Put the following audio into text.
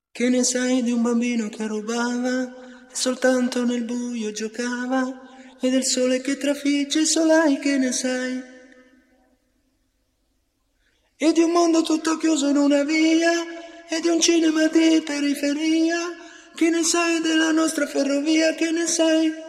Che ne sai di un bambino che rubava e soltanto nel buio giocava? E del sole che trafigge i solai, che ne sai? E di un mondo tutto chiuso in una via, e di un cinema di periferia. Che ne sai della nostra ferrovia, che ne sai?